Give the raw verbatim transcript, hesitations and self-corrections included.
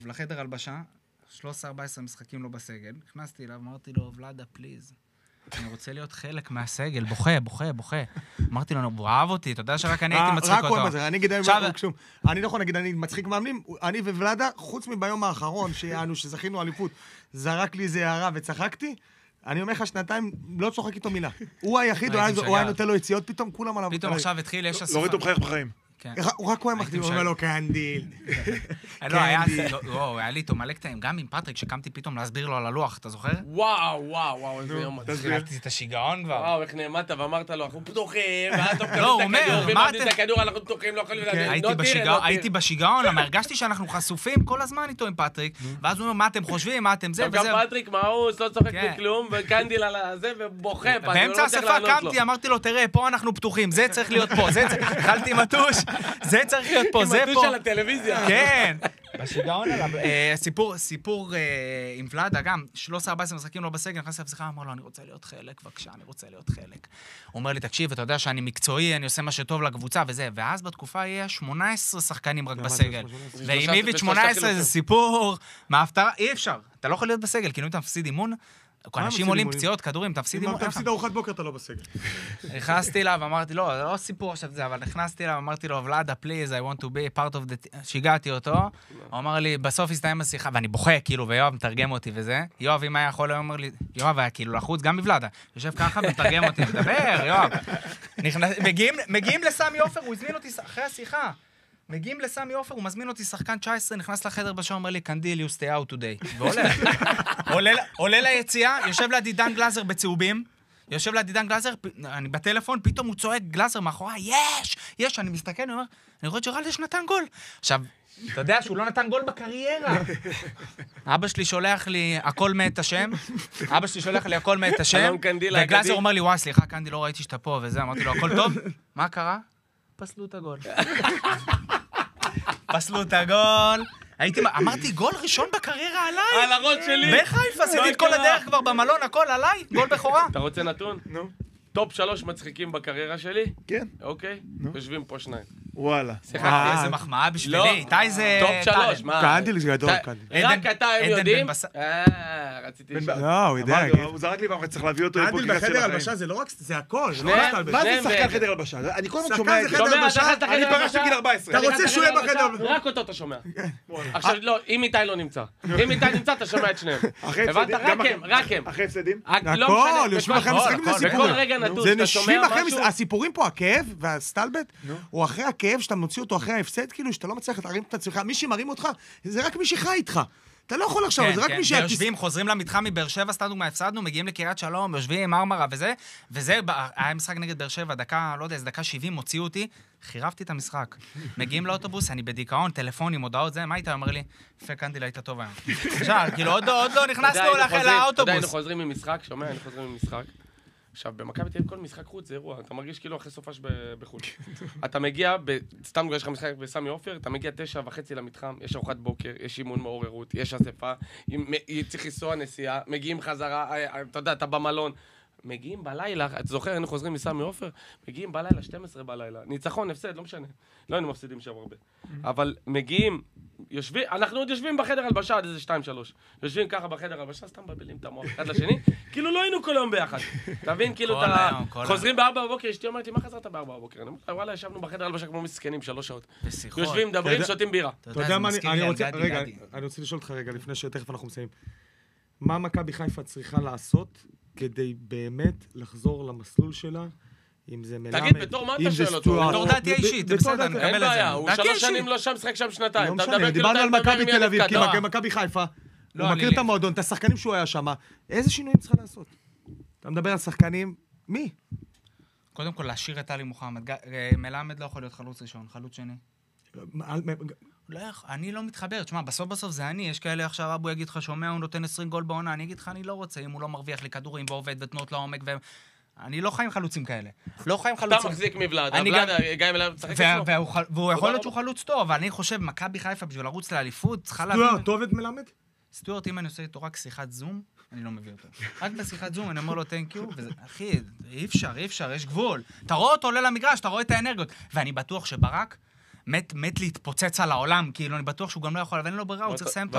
לחדר הלבשה, שלוש עשרה ארבע עשרה משחקים לא בסגל, נכנסתי אליו, אמרתי לו, ולדה, פליז, אני רוצה להיות חלק מהסגל, בוכה, בוכה, בוכה. אמרתי לו, הוא אהב אותי, אתה יודע שרק אני הייתי מצחיק אותו. רק עוד, אני אגיד, אני לא יכול להגיד, אני מצחיק מאמנים, אני וולדה, חוץ מביום האחרון, שיענו, שזכינו אליפות, זרק לי איזה הערה וצחקתי, אני אומר לך שנתיים, לא צוחק איתו מילה. הוא היחיד, הוא היה נותן לו יציאות, פתאום כולם עליו. פתאום עכשיו התחיל, יש אספה. לא ראיתו בחייך בחיים. הוא רק הוא היה מחתים, הוא אומר לו, קנדיל. לא, היה לי איתו מלא קטעים, גם עם פטריק, שקמתי פתאום להסביר לו על הלוח, אתה זוכר? וואו, וואו, וואו, איזה יום. תסבירתי את השיגעון כבר. וואו, איך נעמדת ואמרת לו, אנחנו פתוחים, ואז אתה מקבלים את הכדור, ומאמדים את הכדור, אנחנו פתוחים, לא יכולים להגיד. הייתי בשיגעון, אבל הרגשתי שאנחנו חשופים כל הזמן איתו עם פטריק, ואז הוא אומר, מה אתם חושבים, מה אתם זה וזה. גם פטריק מאוס, לא צוחק בכלום, וקנדיל על זה, ובוכה. באמצע השפה קמתי, אמרתי לו, תראה, פה אנחנו פתוחים, זה צריך להיות פה, זה צריך, אכלתי מטוש, זה צריך להיות פה, זה פה. כמטוש על הטלוויזיה. כן. בשיגעון עליו. סיפור, סיפור עם ולדה, גם שלוש עשרה ארבע עשרה משחקים לא בסגל, נכנס לפסיכה, אמר לו, אני רוצה להיות חלק, בבקשה, אני רוצה להיות חלק. הוא אומר לי, תקשיב, אתה יודע שאני מקצועי, אני עושה מה שטוב לקבוצה וזה, ואז בתקופה יהיה שמונה עשרה שחקנים רק בסגל. ועם איביץ' שמונה עשרה זה סיפור, מההפתרה, אי אפשר. אתה לא יכול להיות בסגל, כי אם אתה מפסיד אימון, אנשים עולים פציעות, כדורים, תפסיד אימון. אם אתה מפסיד ארוחת בוקר, אתה לא בסגל. נכנסתי אליו, אמרתי, לא, זה לא סיפור עכשיו זה, אבל נכנסתי אליו, אמרתי לו, ולדה, please, I want to be part of the... שיגעתי אותו, הוא אמר לי, בסוף הסתיים השיחה, ואני בוכה, כאילו, ויואב מתרגם אותי וזה. יואב, אם היה יכול, הוא אומר לי, יואב היה כאילו לחוץ, גם בוולדה. יושב ככה, מתרגם אותי, מדבר, יואב. מגיעים לסמי עופר, הוא הזמין אותי אחרי השיחה. מגיעים לסמי עופר, הוא מזמין אותי שחקן תשע עשרה, נכנס לחדר בשעה, אומר לי, קנדיל, you stay out today. ועולה, עולה ליציאה, יושב לידי דן גלאזר בצהובים, יושב לידי דן גלאזר, אני בטלפון, פתאום הוא צועק גלאזר מאחורי, יש, יש, אני מסתכל, אני אומר, אני רואה ג'רלדש נתן גול. עכשיו, אתה יודע שהוא לא נתן גול בקריירה. אבא שלי שולח לי, הכל מת השם, אבא שלי שולח לי, הכל מת השם, וגלאזר אומר לי, וואי, סליחה, קנדיל, לא ראיתי שאתה פה, וזה, אמרתי לו, הכל טוב? מה קרה? פסלו את הגול. פסלו את הגול. הייתי, אמרתי, גול ראשון בקריירה עליי. על הראש שלי. בחיפה, עשיתי את כל הדרך כבר במלון, הכל עליי, גול בכורה. אתה רוצה נתון? נו. טופ שלוש מצחיקים בקריירה שלי? כן. אוקיי? יושבים פה שניים. וואלה. איזה מחמאה בשבילי, איתי זה... טופ שלוש, מה? קנדיל זה גדול, קנדיל. רק אתה הם יודעים? אה, רציתי לשאול. לא, הוא יודע. הוא זרק לי ואמר, צריך להביא אותו קנדיל בחדר הלבשה זה לא רק, זה הכל. מה זה שחקן חדר הלבשה? אני כל הזמן שומע... שחקן זה חדר הלבשה, אני פרש בגיל ארבע עשרה. אתה רוצה שהוא יהיה בחדר הלבשה? רק אותו אתה שומע. עכשיו, לא, אם איתי לא נמצא. אם איתי נמצא, אתה שומע את שניהם. הבנת? רק הם, רק הם. אחרי הפסדים? הכל, יושבים אחרי המשחקים זה סיפור. בכל רגע נתון, זה אתה שומע נושבים אחרי, משהו? הסיפורים פה, הכאב והסטלבט, הוא אחרי הכאב שאתה מוציא אותו אחרי ההפסד, כאילו שאתה לא מצליח להרים את עצמך, מי שמרים אותך, זה רק מי שחי איתך. אתה לא יכול עכשיו, זה רק מי ש... יושבים, חוזרים למתחם מבאר שבע, סתם דוגמה, הפסדנו, מגיעים לקריית שלום, יושבים עם מרמרה וזה, וזה, היה משחק נגד באר שבע, דקה, לא יודע, זה דקה שבעים, הוציאו אותי, חירבתי את המשחק. מגיעים לאוטובוס, אני בדיכאון, טלפונים, הודעות, זה, מה איתה? אומר לי, יפה, קנדיל, היית טוב היום. עכשיו, כאילו, עוד לא נכנסנו לאוטובוס. אתה יודע, היינו חוזרים ממשחק, שומע, היינו חוזרים ממשחק. עכשיו, במכבי תל אביב כל משחק חוץ זה אירוע, אתה מרגיש כאילו אחרי סופש בחו"ל. אתה מגיע, סתם יש לך משחק בסמי עופר, אתה מגיע תשע וחצי למתחם, יש ארוחת בוקר, יש אימון מעוררות, יש אספה, צריך לנסוע נסיעה, מגיעים חזרה, אתה יודע, אתה במלון. מגיעים בלילה, אתה זוכר, היינו חוזרים מסמי עופר, מגיעים בלילה, שתים עשרה בלילה, ניצחון, הפסד, לא משנה. לא היינו מפסידים שם הרבה. אבל מגיעים, יושבים, אנחנו עוד יושבים בחדר הלבשה עד איזה שתיים שלוש. יושבים ככה בחדר הלבשה, סתם מבלים את המוח אחד לשני, כאילו לא היינו כל היום ביחד. תבין, כאילו אתה חוזרים בארבע בבוקר, אשתי אומרת לי, מה חזרת בארבע בבוקר? אני אומר, וואלה, ישבנו בחדר הלבשה כמו מסכנים, שלוש שעות. יושבים, מדברים, שותים בירה. אתה יודע מה, אני רוצה, רגע, אני רוצה לשאול אותך רגע, לפני שתכף אנחנו מסיימים. מה מכבי חיפה צריכה לעשות כדי באמת לחזור למסלול שלה, אם זה מלמד, תגיד, בתור מה אתה שואל אותו? בתור דעתי אישית, זה בסדר, נקבל את זה. אין בעיה, הוא שלוש שנים לא שם, שחק שם שנתיים. לא משנה, דיברנו על מכבי תל אביב, כי מכבי חיפה, הוא מכיר את המועדון, את השחקנים שהוא היה שם, איזה שינויים צריכה לעשות? אתה מדבר על שחקנים, מי? קודם כל, להשאיר את אלי מוחמד. מלמד לא יכול להיות חלוץ ראשון, חלוץ שני. אני לא מתחבר, תשמע, בסוף בסוף זה אני, יש כאלה עכשיו, אבו יגיד לך, שומע, הוא נותן עשרים גול בעונה, אני אגיד לך, אני לא רוצה, אם הוא לא מרוויח לי כדורים ועובד ותנות לעומק, אני לא חיים חלוצים כאלה. לא חיים חלוצים. אתה מחזיק מבלעד, הבלעד, גם אם אליו צחק אצלו. והוא יכול להיות שהוא חלוץ טוב, אבל אני חושב, מכבי חיפה בשביל לרוץ לאליפות, צריכה להבין... סטוארט, טוב את מלמד? סטוארט, אם אני עושה איתו רק שיחת זום, אני לא מביא אותו. רק בשיחת זום, אני אומר לו, thank you, וזה, אחי, אי אפשר, אי אפשר, יש גבול. אתה רואה אותו עולה למגרש, אתה רואה את האנרגיות. ואני בטוח שברק מת, מת להתפוצץ על העולם, כאילו אני בטוח שהוא גם לא יכול, אבל אין לו ברירה, הוא צריך לסיים